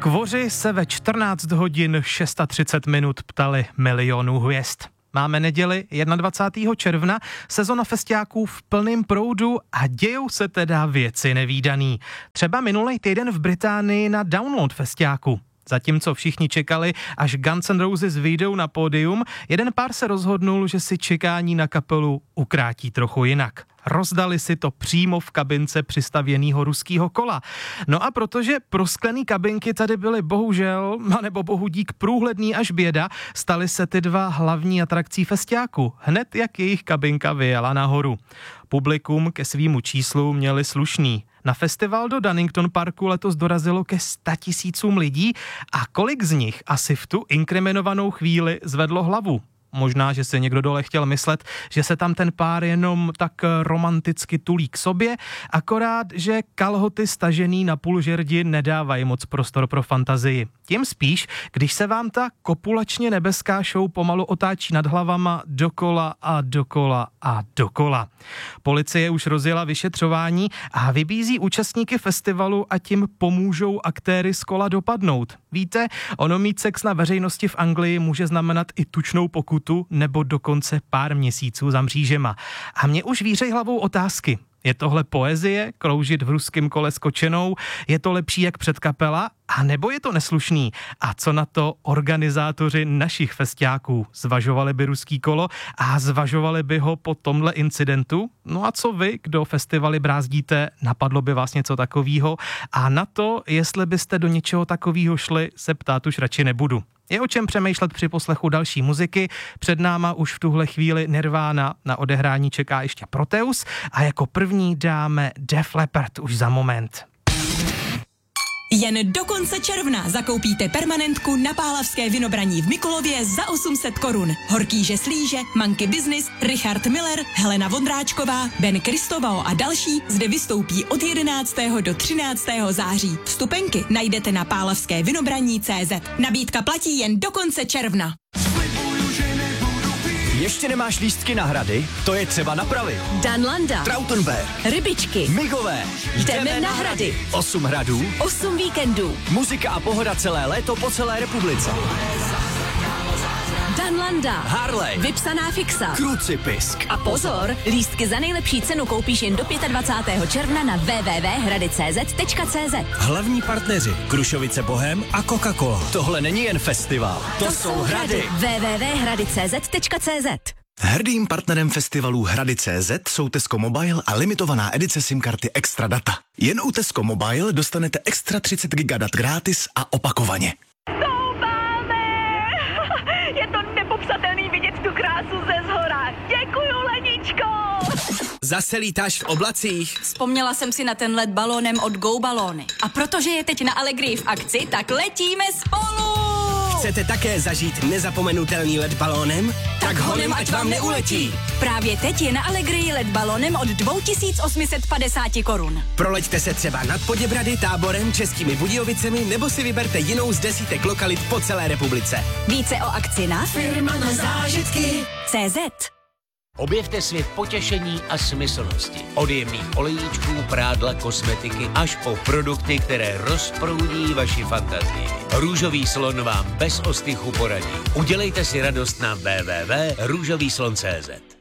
Kvoři se ve 14 hodin 630 minut ptali milionů hvězd. Máme neděli 21. června, sezona festiáků v plném proudu a dějou se teda věci nevídaný. Třeba minulý týden v Británii na Download festiáku. Zatímco všichni čekali, až Guns N' Roses vyjdou na pódium, jeden pár se rozhodnul, že si čekání na kapelu ukrátí trochu jinak. Rozdali si to přímo v kabince přistavěného ruského kola. No a protože prosklený kabinky tady byly bohužel, anebo bohu dík průhledný až běda, staly se ty dva hlavní atrakcí festiáku, hned jak jejich kabinka vyjela nahoru. Publikum ke svýmu číslu měli slušný. Na festival do Donington Parku letos dorazilo ke 100 000 lidí a kolik z nich asi v tu inkriminovanou chvíli zvedlo hlavu? Možná, že si někdo dole chtěl myslet, že se tam ten pár jenom tak romanticky tulí k sobě, akorát, že kalhoty stažený na půl žerdi nedávají moc prostor pro fantazii. Tím spíš, když se vám ta kopulačně nebeská show pomalu otáčí nad hlavama dokola a dokola a dokola. Policie už rozjela vyšetřování a vybízí účastníky festivalu a tím pomůžou aktéry z kola dopadnout. Víte, ono mít sex na veřejnosti v Anglii může znamenat i tučnou pokutu nebo dokonce pár měsíců za mřížema. A mě už vířej hlavou otázky. Je tohle poezie, kroužit v ruském kole s kočenou? Je to lepší jak předkapela? A nebo je to neslušný? A co na to organizátoři našich festiáků? Zvažovali by ruský kolo a zvažovali by ho po tomhle incidentu? No a co vy, kdo festivaly brázdíte, napadlo by vás něco takového? A na to, jestli byste do něčeho takového šli, se ptát už radši nebudu. Je o čem přemýšlet při poslechu další muziky. Před náma už v tuhle chvíli Nirvana, na odehrání čeká ještě Proteus a jako první dáme Def Leppard už za moment. Jen do konce června zakoupíte permanentku na Pálavské Vinobraní v Mikulově za 800 korun. Horkýže Slíže, Monkey Business, Richard Miller, Helena Vondráčková, Ben Kristovao a další zde vystoupí od 11. do 13. září. Vstupenky najdete na pálavskévinobraní.cz. Nabídka platí jen do konce června. Ještě nemáš lístky na hrady? To je třeba napravit. Danlanda, Trautenberg, Rybičky, Migové. Jdeme na hrady. 8 hradů, 8 víkendů. muzika a pohoda celé léto po celé republice. Danlanda, Harley, vypsaná fixa. Krucipisk. A pozor, lístky za nejlepší cenu koupíš jen do 25. června na www.hradicz.cz. Hlavní partneři Krušovice Bohem a Coca-Cola. Tohle není jen festival, to jsou hrady. www.hradicz.cz. Hrdým partnerem festivalu Hrady.cz jsou Tesco Mobile a limitovaná edice SIM-karty Extra Data. Jen u Tesco Mobile dostanete extra 30 GB dat gratis a opakovaně. Je to nepopsatelný vidět tu krásu ze zhora. Děkuju, Leničko! Zase lítáš v oblacích? Vzpomněla jsem si na ten let balónem od Go Balóny. A protože je teď na Allegrii v akci, tak letíme spolu! Chcete také zažít nezapomenutelný let balónem? Tak honem, ať vám neuletí! Právě teď je na Allegrii let balónem od 2850 korun. Proleďte se třeba nad Poděbrady, Táborem, Českými Budějovicemi nebo si vyberte jinou z desítek lokalit po celé republice. Více o akci na Firma na zážitky CZ. Objevte svět potěšení a smyslnosti. Od jemných olejíčků, prádla, kosmetiky až po produkty, které rozproudí vaši fantazii. Růžový slon vám bez ostychu poradí. Udělejte si radost na www.růžovýslon.cz.